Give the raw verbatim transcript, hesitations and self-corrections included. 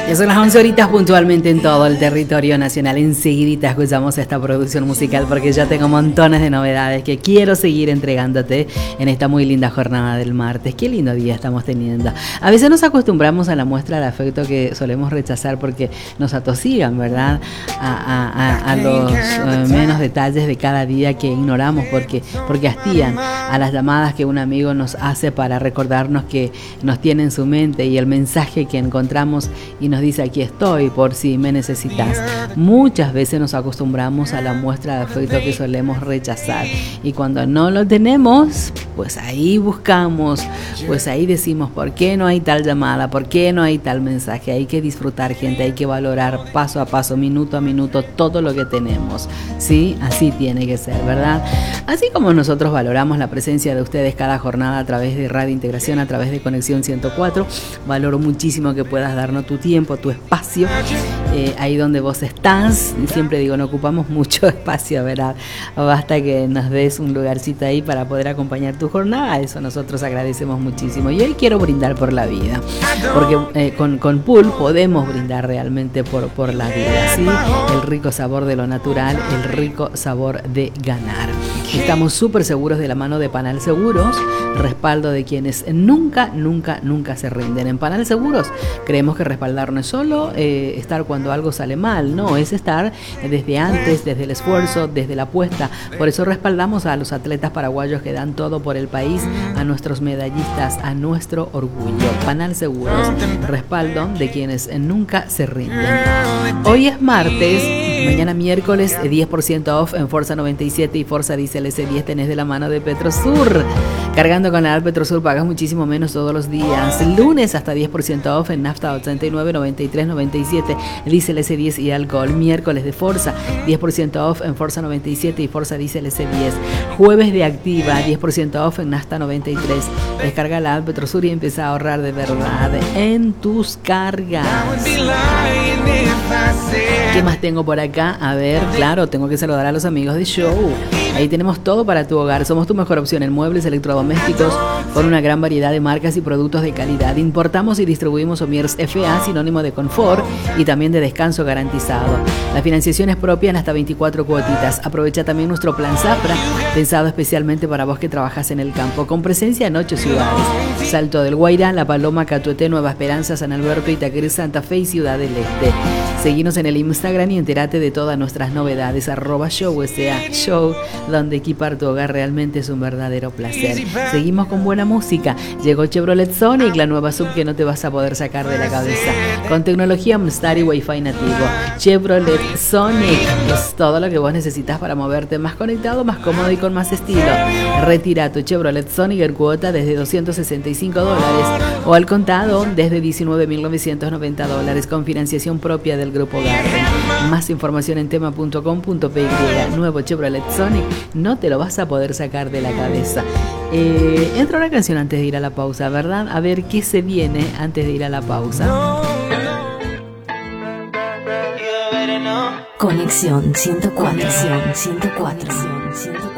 Ya son las once horitas puntualmente en todo el territorio nacional. Enseguidita escuchamos esta producción musical porque ya tengo montones de novedades que quiero seguir entregándote en esta muy linda jornada del martes. Qué lindo día estamos teniendo. A veces nos acostumbramos a la muestra de afecto que solemos rechazar porque nos atosigan, ¿verdad? A, a, a, a los uh, menos detalles de cada día que ignoramos porque, porque hastían, a las llamadas que un amigo nos hace para recordarnos que nos tiene en su mente y el mensaje que encontramos y nos dice aquí estoy por si me necesitas. Muchas veces nos acostumbramos a la muestra de afecto que solemos rechazar y cuando no lo tenemos, pues ahí buscamos, pues ahí decimos por qué no hay tal llamada, por qué no hay tal mensaje. Hay que disfrutar, gente, hay que valorar paso a paso, minuto a minuto todo lo que tenemos, ¿sí? Así tiene que ser, ¿verdad? Así como nosotros valoramos la presencia de ustedes cada jornada a través de Radio Integración, a través de Conexión ciento cuatro, valoro muchísimo que puedas darnos tu tiempo, tu espacio, eh, ahí donde vos estás. Siempre digo, no ocupamos mucho espacio, ¿verdad? Basta que nos des un lugarcito ahí para poder acompañar tu jornada, eso nosotros agradecemos muchísimo. Y hoy quiero brindar por la vida, porque eh, con, con Pool podemos brindar realmente por, por la vida, ¿sí? El rico sabor de lo natural, el rico sabor de ganar. Estamos súper seguros de la mano de Panal Seguros, respaldo de quienes nunca, nunca, nunca se rinden. En Panal Seguros creemos que respaldar no es solo eh, estar cuando algo sale mal, no, es estar desde antes, desde el esfuerzo, desde la apuesta. Por eso respaldamos a los atletas paraguayos que dan todo por el país, a nuestros medallistas, a nuestro orgullo. Panal Seguros, respaldo de quienes nunca se rinden. Hoy es martes, mañana miércoles, diez por ciento off en Forza noventa y siete y Forza Diesel ese diez tenés de la mano de Petrosur. Cargando con la Petrosur pagas muchísimo menos todos los días. Lunes hasta diez por ciento off en Nafta ochenta y nueve, noventa y tres, noventa y siete, Diesel ese diez y alcohol. Miércoles de Forza, diez por ciento off en Forza noventa y siete y Forza Diesel ese diez. Jueves de Activa, diez por ciento off en Nafta noventa y tres. Descarga la app Petrosur y empieza a ahorrar de verdad en tus cargas. ¿Qué más tengo por acá? A ver, claro, tengo que saludar a los amigos de Show. Ahí tenemos todo para tu hogar. Somos tu mejor opción en muebles electrodomésticos con una gran variedad de marcas y productos de calidad. Importamos y distribuimos Omiers F A, sinónimo de confort y también de descanso garantizado. La financiación es propia en hasta veinticuatro cuotitas. Aprovecha también nuestro plan Zafra, pensado especialmente para vos que trabajas en el campo, con presencia en ocho ciudades: Salto del Guairá, La Paloma, Catuete, Nueva Esperanza, San Alberto, Itaqueré, Santa Fe y Ciudad del Este. Seguinos en el Instagram y entérate de todas nuestras novedades, arroba show, o sea, show, donde equipar tu hogar realmente es un verdadero placer. Seguimos con buena música. Llegó Chevrolet Sonic, la nueva sub que no te vas a poder sacar de la cabeza, con tecnología Mstar y Wi-Fi nativo. Chevrolet Sonic es todo lo que vos necesitas para moverte más conectado, más cómodo y con más estilo. Retira tu Chevrolet Sonic en cuota desde doscientos sesenta y cinco dólares o al contado desde diecinueve mil novecientos noventa dólares con financiación propia del Grupo Garden. Más información en tema punto com punto pe y. Nuevo Chevrolet Sonic, no te lo vas a poder sacar de la cabeza. Eh, entra una canción antes de ir a la pausa, ¿verdad? A ver qué se viene antes de ir a la pausa. Conexión ciento cuatro. Conexión ciento cuatro.